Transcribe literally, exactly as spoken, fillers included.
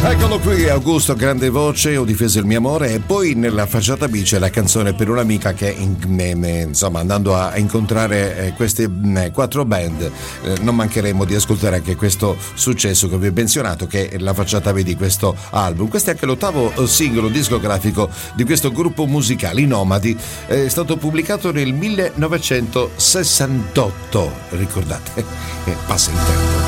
Eccolo qui, Augusto, grande voce, Ho difeso il mio amore, e poi nella facciata B c'è la canzone Per un'amica che in- me- me- insomma, andando a incontrare eh, queste mh, quattro band eh, non mancheremo di ascoltare anche questo successo che vi ho menzionato, che è la facciata B di questo album. Questo è anche l'ottavo eh, singolo discografico di questo gruppo musicale, I Nomadi. È stato pubblicato nel millenovecentosessantotto, ricordate, eh, passa il tempo.